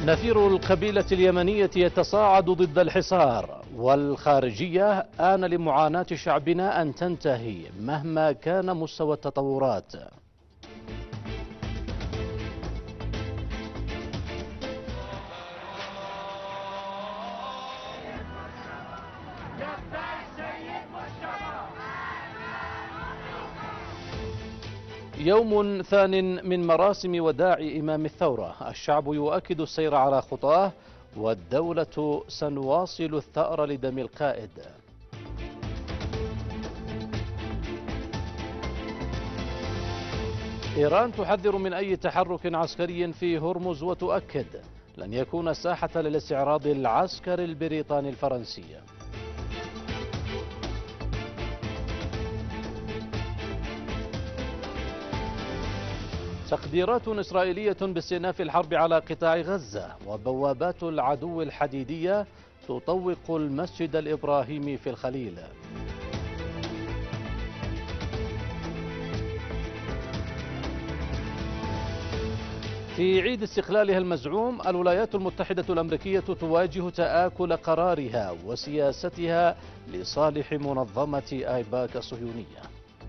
نفير القبيلة اليمنية يتصاعد ضد الحصار، والخارجية آن لمعاناة شعبنا أن تنتهي مهما كان مستوى التطورات. يوم ثان من مراسم وداع إمام الثورة، الشعب يؤكد السير على خطاه، والدولة سنواصل الثأر لدم القائد. إيران تحذر من أي تحرك عسكري في هرمز، وتؤكد لن يكون ساحة للاستعراض العسكري البريطاني الفرنسي. تقديرات إسرائيلية باستئناف الحرب على قطاع غزة، وبوابات العدو الحديدية تطوق المسجد الإبراهيمي في الخليل. في عيد استقلالها المزعوم، الولايات المتحدة الأمريكية تواجه تآكل قرارها وسياستها لصالح منظمة آيباك الصهيونية.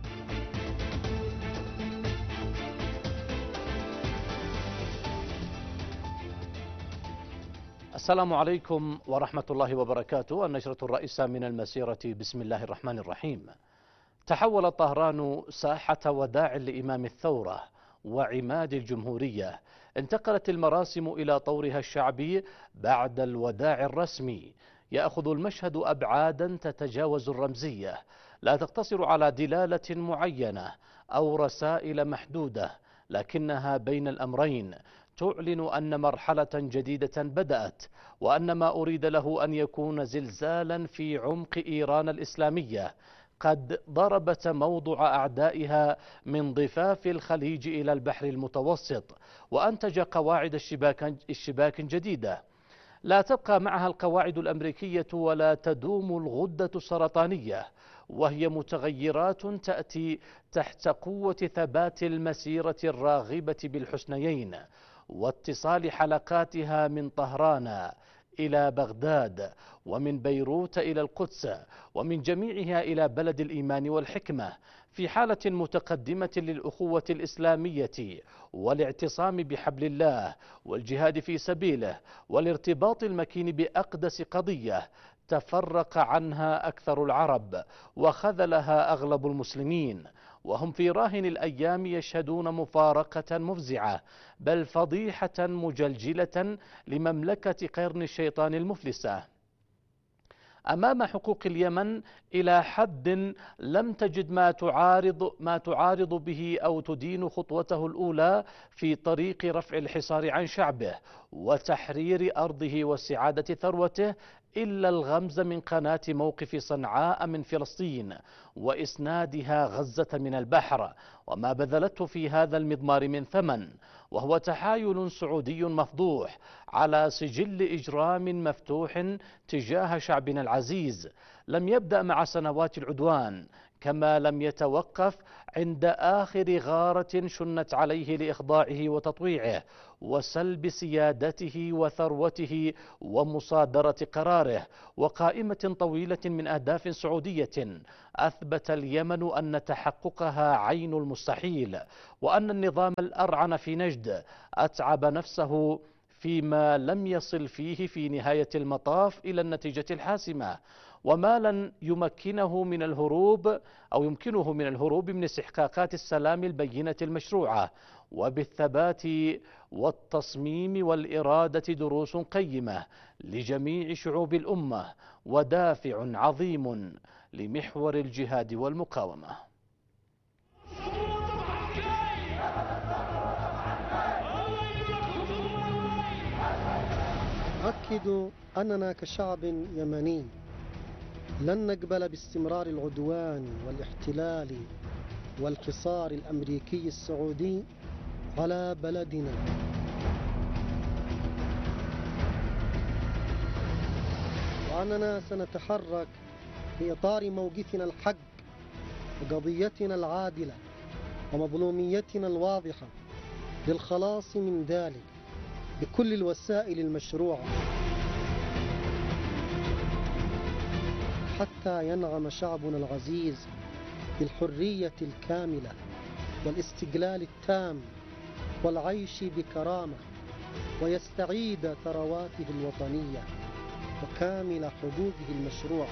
السلام عليكم ورحمة الله وبركاته. النشرة الرئيسة من المسيرة، بسم الله الرحمن الرحيم. تحولت طهران ساحة وداع لإمام الثورة وعماد الجمهورية. انتقلت المراسم إلى طورها الشعبي بعد الوداع الرسمي. يأخذ المشهد أبعادا تتجاوز الرمزية، لا تقتصر على دلالة معينة أو رسائل محدودة، لكنها بين الأمرين تعلن أن مرحلة جديدة بدأت، وأن ما أريد له أن يكون زلزالا في عمق إيران الإسلامية قد ضربت موضع أعدائها من ضفاف الخليج إلى البحر المتوسط، وأنتج قواعد اشتباك جديدة لا تبقى معها القواعد الأمريكية ولا تدوم الغدة السرطانية، وهي متغيرات تأتي تحت قوة ثبات المسيرة الراغبة بالحسنيين، واتصال حلقاتها من طهران إلى بغداد، ومن بيروت إلى القدس، ومن جميعها إلى بلد الإيمان والحكمة، في حالة متقدمة للأخوة الإسلامية والاعتصام بحبل الله والجهاد في سبيله والارتباط المكين بأقدس قضية تفرق عنها أكثر العرب وخذلها أغلب المسلمين، وهم في راهن الأيام يشهدون مفارقة مفزعة بل فضيحة مجلجلة لمملكة قرن الشيطان المفلسة أمام حقوق اليمن إلى حد لم تجد ما تعارض به أو تدين خطوته الأولى في طريق رفع الحصار عن شعبه وتحرير أرضه واستعادة ثروته إلا الغمز من قناة موقف صنعاء من فلسطين وإسنادها غزة من البحر، وما بذلته في هذا المضمار من ثمن، وهو تحايل سعودي مفضوح على سجل إجرام مفتوح تجاه شعبنا العزيز لم يبدأ مع سنوات العدوان، كما لم يتوقف عند آخر غارة شنت عليه لإخضاعه وتطويعه وسلب سيادته وثروته ومصادرة قراره، وقائمة طويلة من أهداف سعودية أثبت اليمن أن تحققها عين المستحيل، وأن النظام الأرعن في نجد أتعب نفسه فيما لم يصل فيه في نهاية المطاف إلى النتيجة الحاسمة، وما لن يمكنه من الهروب أو يمكنه من الهروب من استحقاقات السلام البينة المشروعة. وبالثبات والتصميم والإرادة دروس قيمة لجميع شعوب الأمة ودافع عظيم لمحور الجهاد والمقاومة. أؤكد أننا كشعب يمني لن نقبل باستمرار العدوان والاحتلال والحصار الأمريكي السعودي على بلدنا، وأننا سنتحرك في إطار موقفنا الحق وقضيتنا العادلة ومظلوميتنا الواضحة للخلاص من ذلك، بكل الوسائل المشروعة حتى ينعم شعبنا العزيز بالحرية الكاملة والاستقلال التام والعيش بكرامة، ويستعيد ثرواته الوطنية وكامل حقوقه المشروعة.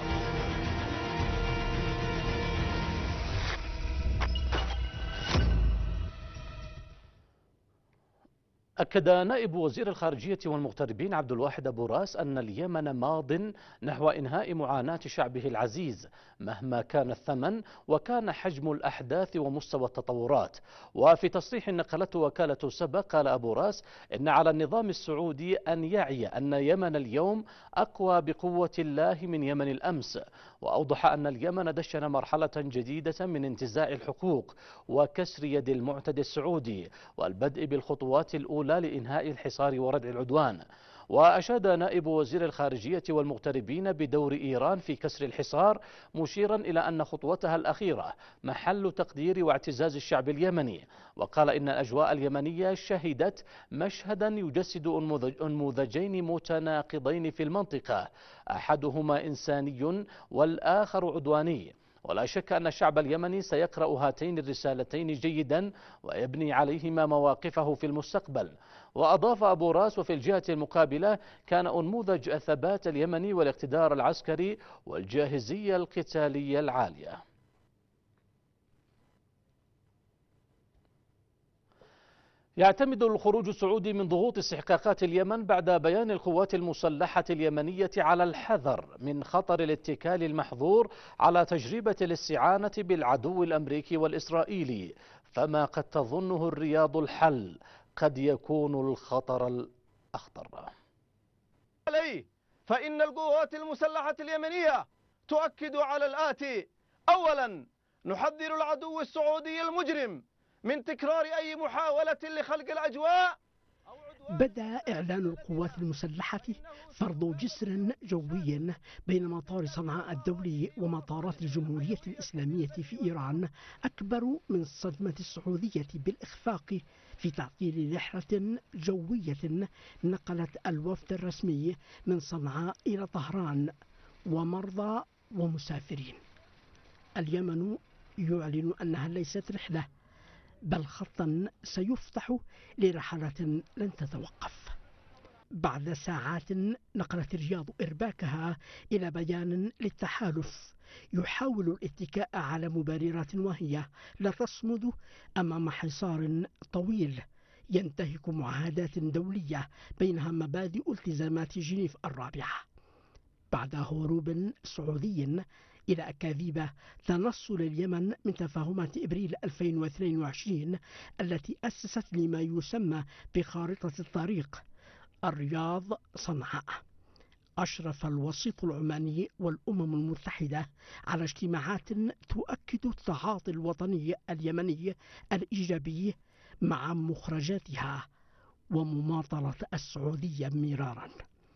أكد نائب وزير الخارجية والمغتربين عبد الواحد أبو راس أن اليمن ماض نحو إنهاء معاناة شعبه العزيز مهما كان الثمن وكان حجم الأحداث ومستوى التطورات. وفي تصريح نقلته وكالة سبا قال أبو راس إن على النظام السعودي أن يعي أن يمن اليوم أقوى بقوة الله من يمن الأمس، وأوضح أن اليمن دشن مرحلة جديدة من انتزاع الحقوق وكسر يد المعتدي السعودي والبدء بالخطوات الأولى لإنهاء الحصار وردع العدوان. وأشاد نائب وزير الخارجية والمغتربين بدور إيران في كسر الحصار، مشيرا إلى أن خطوتها الأخيرة محل تقدير واعتزاز الشعب اليمني. وقال إن الأجواء اليمنية شهدت مشهدا يجسد أنموذجين متناقضين في المنطقة، أحدهما إنساني والآخر عدواني، ولا شك أن الشعب اليمني سيقرأ هاتين الرسالتين جيدا ويبني عليهما مواقفه في المستقبل. وأضاف أبو راس وفي الجهة المقابلة كان أنموذج الثبات اليمني والاقتدار العسكري والجاهزية القتالية العالية. يعتمد الخروج السعودي من ضغوط استحقاقات اليمن بعد بيان القوات المسلحة اليمنية على الحذر من خطر الاتكال المحظور على تجربة الاستعانة بالعدو الأمريكي والإسرائيلي، فما قد تظنه الرياض الحل قد يكون الخطر الأخطر. فإن القوات المسلحة اليمنية تؤكد على الآتي: أولا، نحذر العدو السعودي المجرم من تكرار أي محاولة لخلق الأجواء. بدأ إعلان القوات المسلحة فرض جسر جوي بين مطار صنعاء الدولي ومطارات الجمهورية الإسلامية في إيران أكبر من الصدمة السعودية بالإخفاق في تعطيل رحلة جوية نقلت الوفد الرسمي من صنعاء إلى طهران ومرضى ومسافرين. اليمن يعلن أنها ليست رحلة بل خطا سيفتح لرحلات لن تتوقف. بعد ساعات نقلت الرياض إرباكها إلى بيان للتحالف يحاول الاتكاء على مبررات وهي لا تصمد أمام حصار طويل ينتهك معاهدات دولية بينها مبادئ التزامات جنيف الرابعة. بعد هروب سعودي إلى أكاذيب تنصل اليمن من تفاهمات إبريل 2022 التي أسست لما يسمى بخارطة الطريق الرياض صنعاء، أشرف الوسيط العماني والأمم المتحدة على اجتماعات تؤكد التعاطي الوطني اليمني الإيجابي مع مخرجاتها ومماطلة السعودية مرارا.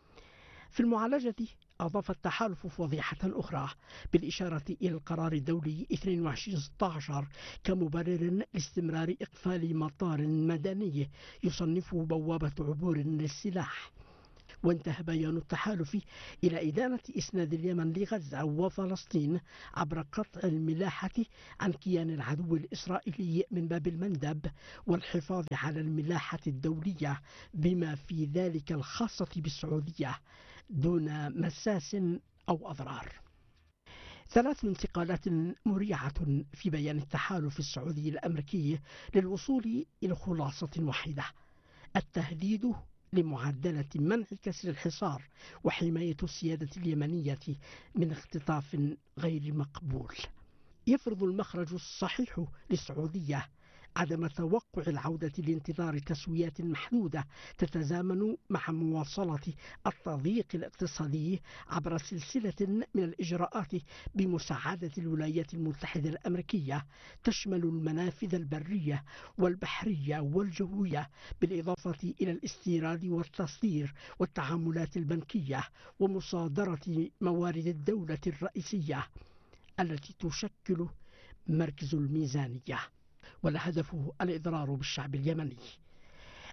في المعالجة أضاف التحالف فضيحة أخرى بالإشارة إلى القرار الدولي 2216 كمبرر لاستمرار إقفال مطار مدني يصنفه بوابة عبور للسلاح. وانتهى بيان التحالف إلى إدانة إسناد اليمن لغزة وفلسطين عبر قطع الملاحة عن كيان العدو الإسرائيلي من باب المندب والحفاظ على الملاحة الدولية بما في ذلك الخاصة بالسعودية دون مساس أو أضرار. 3 انتقالات مريعة في بيان التحالف السعودي الأمريكي للوصول إلى خلاصة واحدة: التهديد لمعدلة منع كسر الحصار وحماية السيادة اليمنية من اختطاف غير مقبول. يفرض المخرج الصحيح للسعودية عدم توقع العودة لانتظار تسويات محدودة تتزامن مع مواصلة التضييق الاقتصادي عبر سلسلة من الإجراءات بمساعدة الولايات المتحدة الأمريكية تشمل المنافذ البرية والبحرية والجوية، بالإضافة إلى الاستيراد والتصدير والتعاملات البنكية ومصادرة موارد الدولة الرئيسية التي تشكل مركز الميزانية، والهدف الإضرار بالشعب اليمني.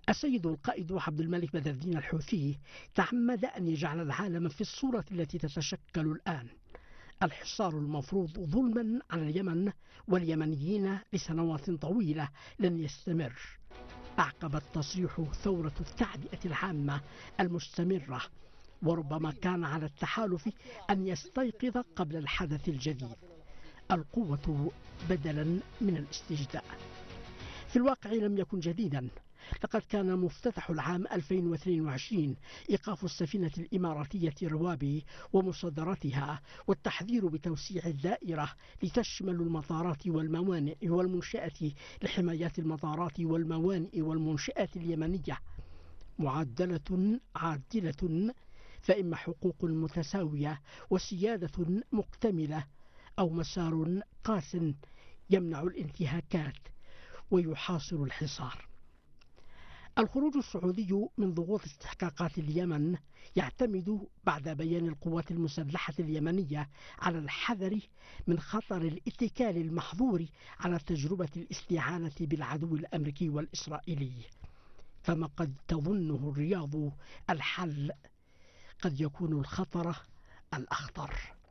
السيد القائد عبد الملك بدر الدين الحوثي تعمد أن يجعل العالم في الصورة التي تتشكل الآن. الحصار المفروض ظلما على اليمن واليمنيين لسنوات طويلة لن يستمر. أعقبت تصريح ثورة التعبئة العامة المستمرة، وربما كان على التحالف أن يستيقظ قبل الحدث الجديد، القوة بدلا من الاستجداء. في الواقع لم يكن جديدا، لقد كان مفتتح العام 2022 إيقاف السفينة الإماراتية روابي ومصادرتها والتحذير بتوسيع الدائرة لتشمل المطارات والموانئ والمنشآت لحماية المطارات والموانئ والمنشآت اليمنية. معدلة عادلة، فإما حقوق متساوية وسيادة مكتملة، أو مسار قاس يمنع الانتهاكات ويحاصر الحصار. الخروج السعودي من ضغوط استحقاقات اليمن يعتمد بعد بيان القوات المسلحة اليمنية على الحذر من خطر الاتكال المحظور على تجربة الاستعانة بالعدو الأمريكي والإسرائيلي، فما قد تظنه الرياض الحل قد يكون الخطر الأخطر.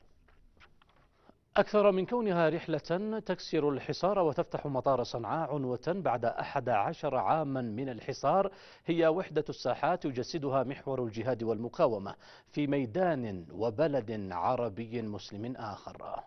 أكثر من كونها رحلة تكسر الحصار وتفتح مطار صنعاء عنوة بعد 11 عاما من الحصار، هي وحدة الساحات يجسدها محور الجهاد والمقاومة في ميدان وبلد عربي مسلم آخر.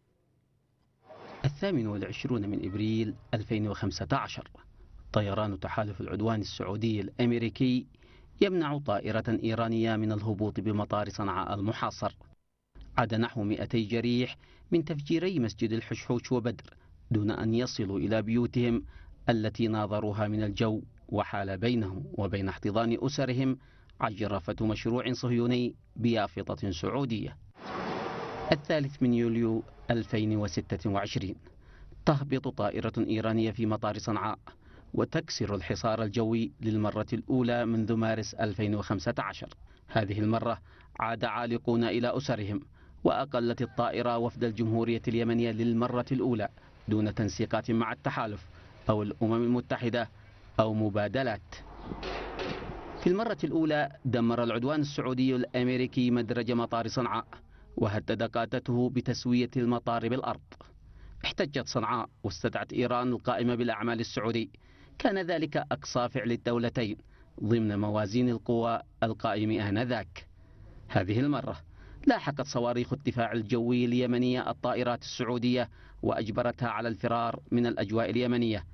28 من إبريل 2015 طيران تحالف العدوان السعودي الأمريكي يمنع طائرة إيرانية من الهبوط بمطار صنعاء المحاصر. عاد نحو 200 جريح من تفجيري مسجد الحشحوش وبدر دون أن يصلوا إلى بيوتهم التي ناظروها من الجو، وحال بينهم وبين احتضان أسرهم عجرفة مشروع صهيوني بيافطة سعودية. 3 من يوليو 2026 تهبط طائرة إيرانية في مطار صنعاء وتكسر الحصار الجوي للمرة الأولى منذ مارس 2015. هذه المرة عاد عالقون إلى أسرهم، وأقلت الطائرة وفد الجمهورية اليمنية للمرة الأولى دون تنسيقات مع التحالف أو الأمم المتحدة أو مبادلات. في المرة الأولى دمر العدوان السعودي الأمريكي مدرج مطار صنعاء وهدد قادته بتسوية المطار بالأرض. احتجت صنعاء واستدعت إيران القائمة بالأعمال السعودي. كان ذلك أقصى فعل الدولتين ضمن موازين القوى القائم آنذاك. هذه المرة لاحقت صواريخ الدفاع الجوي اليمنية الطائرات السعودية وأجبرتها على الفرار من الأجواء اليمنية.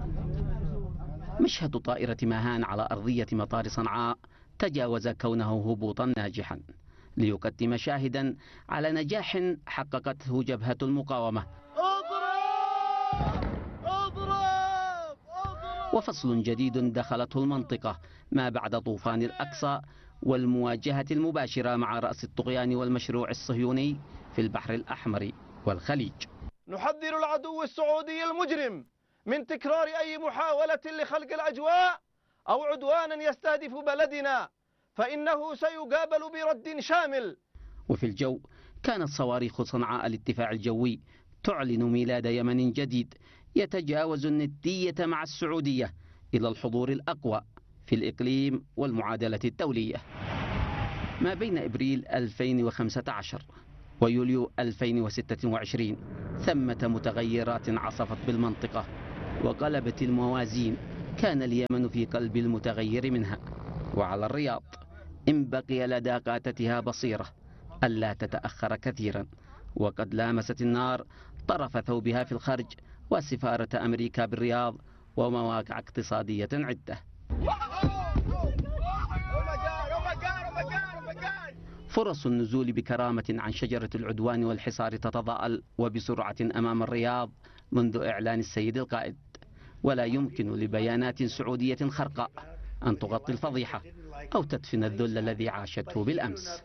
مشهد طائرة ماهان على أرضية مطار صنعاء تجاوز كونه هبوطا ناجحا ليقدم شاهدا على نجاح حققته جبهة المقاومة. وفصل جديد دخلته المنطقة ما بعد طوفان الأقصى والمواجهة المباشرة مع رأس الطغيان والمشروع الصهيوني في البحر الأحمر والخليج. نحذر العدو السعودي المجرم من تكرار أي محاولة لخلق الأجواء أو عدوان يستهدف بلدنا، فإنه سيقابل برد شامل. وفي الجو كانت صواريخ صنعاء للدفاع الجوي تعلن ميلاد يمن جديد يتجاوز الندية مع السعودية إلى الحضور الأقوى في الإقليم والمعادلة الدولية. ما بين إبريل 2015 ويوليو 2026 ثمة متغيرات عصفت بالمنطقة وقلبت الموازين. كان اليمن في قلب المتغير منها، وعلى الرياض إن بقي لدى قادتها بصيرة ألا تتأخر كثيرا، وقد لامست النار طرف ثوبها في الخرج وسفارة أمريكا بالرياض ومواقع اقتصادية عدة. فرص النزول بكرامة عن شجرة العدوان والحصار تتضاءل وبسرعة أمام الرياض منذ إعلان السيد القائد، ولا يمكن لبيانات سعودية خرقاء أن تغطي الفضيحة أو تدفن الذل الذي عاشته بالأمس.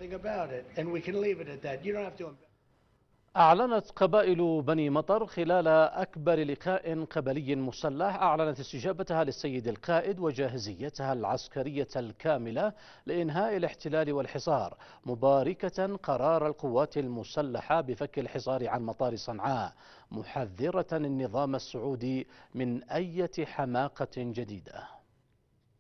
أعلنت قبائل بني مطر خلال أكبر لقاء قبلي مسلح أعلنت استجابتها للسيد القائد وجاهزيتها العسكرية الكاملة لإنهاء الاحتلال والحصار، مباركة قرار القوات المسلحة بفك الحصار عن مطار صنعاء، محذرة النظام السعودي من أي حماقة جديدة.